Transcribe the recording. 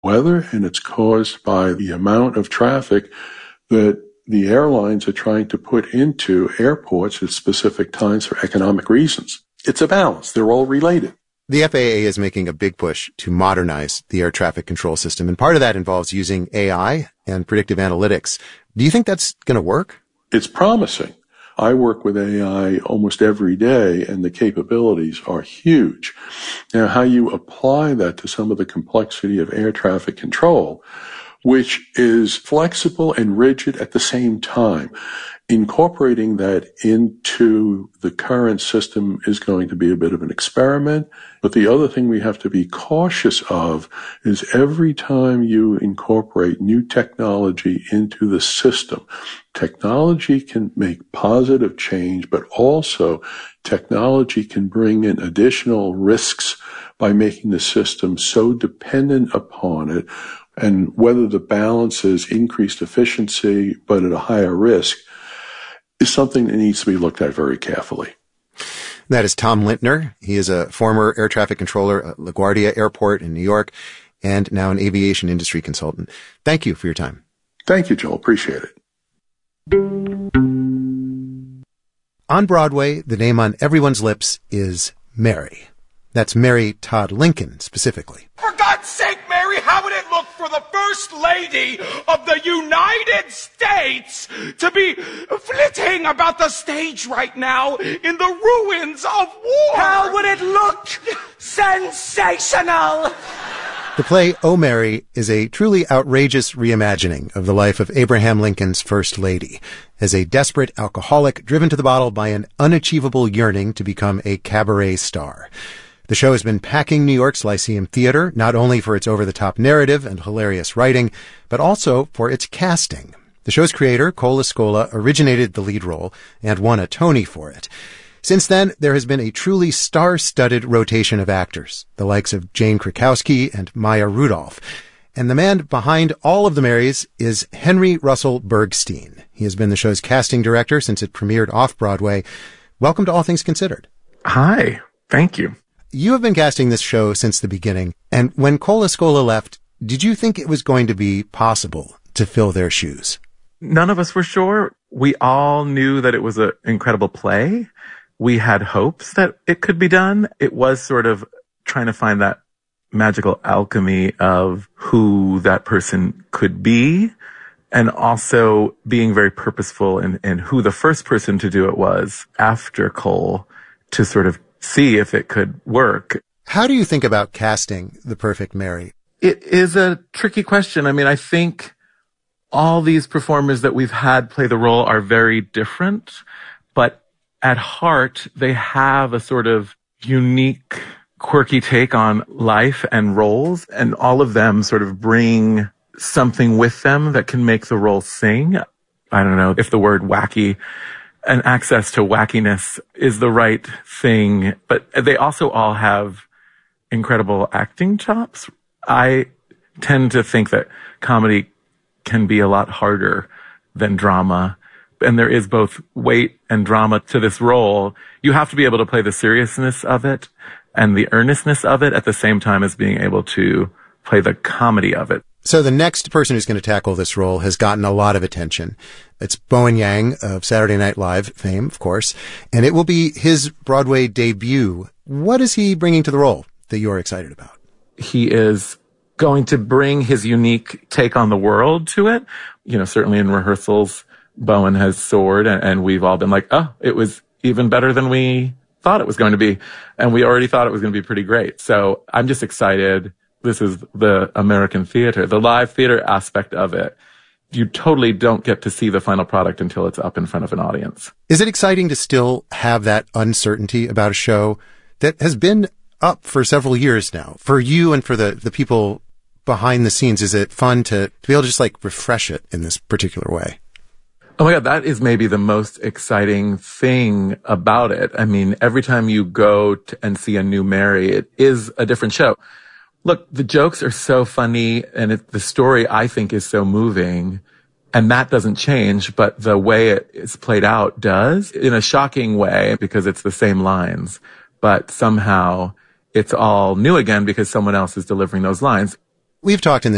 weather, and it's caused by the amount of traffic that the airlines are trying to put into airports at specific times for economic reasons. It's a balance. They're all related. The FAA is making a big push to modernize the air traffic control system, and part of that involves using AI and predictive analytics. Do you think that's going to work? It's promising. I work with AI almost every day, and the capabilities are huge. Now, how you apply that to some of the complexity of air traffic control, which is flexible and rigid at the same time, incorporating that into the current system is going to be a bit of an experiment. But the other thing we have to be cautious of is every time you incorporate new technology into the system, technology can make positive change, but also technology can bring in additional risks by making the system so dependent upon it. And whether the balance is increased efficiency, but at a higher risk, is something that needs to be looked at very carefully. That is Tom Lintner. He is a former air traffic controller at LaGuardia Airport in New York and now an aviation industry consultant. Thank you for your time. Thank you, Joel. Appreciate it. On Broadway, the name on everyone's lips is Mary. That's Mary Todd Lincoln, specifically. For God's sake, Mary, how would it look for the First Lady of the United States to be flitting about the stage right now in the ruins of war? How would it look? Sensational! The play Oh Mary is a truly outrageous reimagining of the life of Abraham Lincoln's First Lady, as a desperate alcoholic driven to the bottle by an unachievable yearning to become a cabaret star. The show has been packing New York's Lyceum Theater, not only for its over-the-top narrative and hilarious writing, but also for its casting. The show's creator, Cole Escola, originated the lead role and won a Tony for it. Since then, there has been a truly star-studded rotation of actors, the likes of Jane Krakowski and Maya Rudolph. And the man behind all of the Marys is Henry Russell Bergstein. He has been the show's casting director since it premiered off-Broadway. Welcome to All Things Considered. Hi. Thank you. You have been casting this show since the beginning, and when Cole Escola left, did you think it was going to be possible to fill their shoes? None of us were sure. We all knew that it was an incredible play. We had hopes that it could be done. It was sort of trying to find that magical alchemy of who that person could be, and also being very purposeful in who the first person to do it was after Cole, to sort of see if it could work. How do you think about casting the perfect Mary? It is a tricky question. I mean, I think all these performers that we've had play the role are very different, but at heart, they have a sort of unique, quirky take on life and roles, and all of them sort of bring something with them that can make the role sing. I don't know if the word wacky and access to wackiness is the right thing, but they also all have incredible acting chops. I tend to think that comedy can be a lot harder than drama, and there is both weight and drama to this role. You have to be able to play the seriousness of it and the earnestness of it at the same time as being able to play the comedy of it. So the next person who's going to tackle this role has gotten a lot of attention. It's Bowen Yang of Saturday Night Live fame, of course, and it will be his Broadway debut. What is he bringing to the role that you're excited about? He is going to bring his unique take on the world to it. You know, certainly in rehearsals, Bowen has soared, and we've all been like, oh, it was even better than we thought it was going to be. And we already thought it was going to be pretty great. So I'm just excited. This is the American theater, the live theater aspect of it. You totally don't get to see the final product until it's up in front of an audience. Is it exciting to still have that uncertainty about a show that has been up for several years now? For you and for the people behind the scenes, is it fun to be able to just like refresh it in this particular way? Oh my God, that is maybe the most exciting thing about it. I mean, every time you go and see a new Mary, it is a different show. Look, the jokes are so funny, and the story, I think, is so moving, and that doesn't change, but the way it is played out does, in a shocking way, because it's the same lines, but somehow it's all new again because someone else is delivering those lines. We've talked in